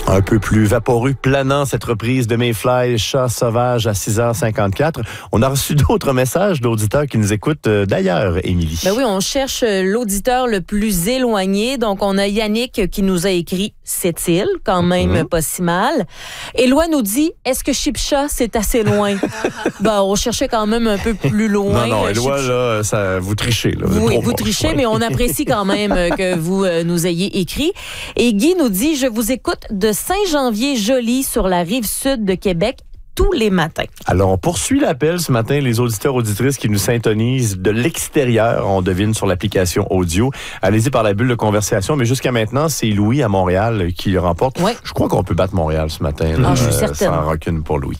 Un peu plus vaporeux, planant, cette reprise de Mayfly, Chat sauvage à 6h54. On a reçu d'autres messages d'auditeurs qui nous écoutent d'ailleurs, Émilie. Ben oui, on cherche l'auditeur le plus éloigné. Donc, on a Yannick qui nous a écrit « C'est-il? » Quand même pas si mal. Éloi nous dit « Est-ce que Chipcha, c'est assez loin? » Ben, on cherchait quand même un peu plus loin. Non, Éloi, là, ça, vous trichez. Là. Oui, vous trichez, mais on apprécie quand même que vous nous ayez écrit. Et Guy nous dit « Je vous écoute de Saint-Janvier-Joly sur la rive sud de Québec tous les matins. » Alors, on poursuit l'appel ce matin, les auditeurs-auditrices qui nous syntonisent de l'extérieur. On devine sur l'application audio. Allez-y par la bulle de conversation. Mais jusqu'à maintenant, c'est Louis à Montréal qui remporte. Ouais. Je crois qu'on peut battre Montréal ce matin. Là, je suis certaine. Sans rancune pour Louis.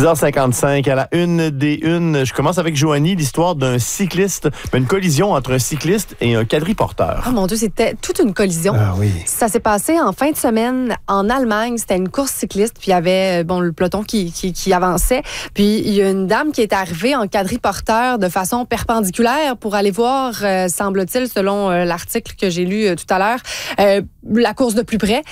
6h55 à la une des unes. Je commence avec Joanie, l'histoire d'un cycliste, une collision entre un cycliste et un quadriporteur. Oh mon Dieu, c'était toute une collision. Ah oui. Ça s'est passé en fin de semaine en Allemagne. C'était une course cycliste, puis il y avait le peloton qui avançait. Puis il y a une dame qui est arrivée en quadriporteur de façon perpendiculaire pour aller voir, semble-t-il, selon l'article que j'ai lu tout à l'heure, la course de plus près.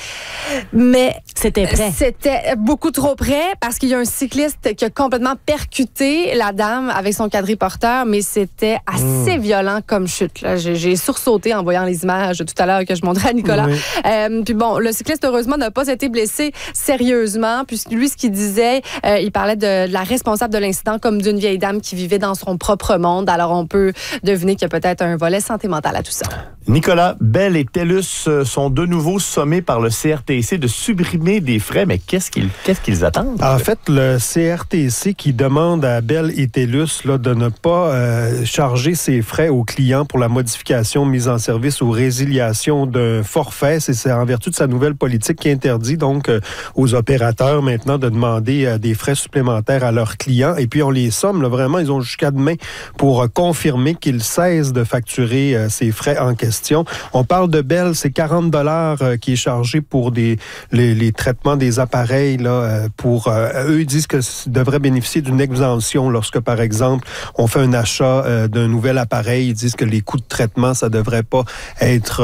Mais c'était près. C'était beaucoup trop près parce qu'il y a un cycliste qui a complètement percuté la dame avec son quadriporteur, mais c'était assez violent comme chute. Là. J'ai sursauté en voyant les images tout à l'heure que je montrais à Nicolas. Oui. Puis bon, le cycliste, heureusement, n'a pas été blessé sérieusement, puisque lui, ce qu'il disait, il parlait de la responsable de l'incident comme d'une vieille dame qui vivait dans son propre monde. Alors, on peut deviner qu'il y a peut-être un volet santé mentale à tout ça. Nicolas, Bell et TELUS sont de nouveau sommés par le CRTC de supprimer des frais. Mais qu'est-ce qu'ils attendent? En fait, le CRTC qui demande à Bell et TELUS là, de ne pas charger ses frais aux clients pour la modification, mise en service ou résiliation d'un forfait. C'est en vertu de sa nouvelle politique qui interdit donc aux opérateurs maintenant de demander des frais supplémentaires à leurs clients. Et puis, on les somme, là, vraiment, ils ont jusqu'à demain pour confirmer qu'ils cessent de facturer ces frais en question. On parle de Bell, c'est 40 $ qui est chargé pour les traitements des appareils. Là, eux, ils disent que devraient bénéficier d'une exemption lorsque, par exemple, on fait un achat d'un nouvel appareil. Ils disent que les coûts de traitement, ça devrait pas être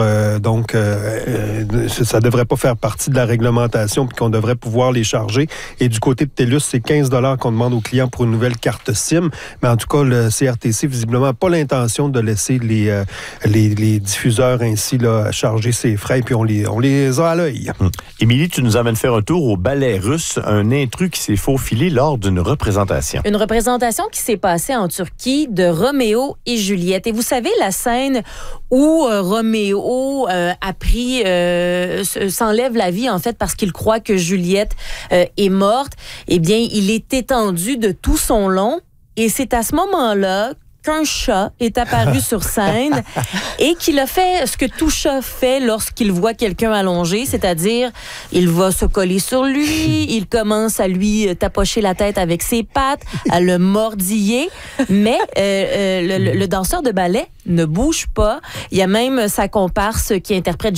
ça devrait pas faire partie de la réglementation puis qu'on devrait pouvoir les charger. Et du côté de TELUS, c'est 15 $ qu'on demande aux clients pour une nouvelle carte SIM. Mais en tout cas, le CRTC, visiblement, n'a pas l'intention de laisser les diffuseurs ainsi là, charger ses frais. Et puis, on les a à l'œil. Émilie, tu nous amènes faire un tour au ballet russe, un intrus qui s'est faufilé lors d'une représentation. Une représentation qui s'est passée en Turquie de Roméo et Juliette. Et vous savez, la scène où Roméo s'enlève la vie, en fait, parce qu'il croit que Juliette est morte, eh bien, il est étendu de tout son long. Et c'est à ce moment-là qu'un chat est apparu sur scène et qu'il a fait ce que tout chat fait lorsqu'il voit quelqu'un allongé, c'est-à-dire il va se coller sur lui, il commence à lui tapocher la tête avec ses pattes, à le mordiller, mais le danseur de ballet ne bouge pas. Il y a même sa comparse qui interprète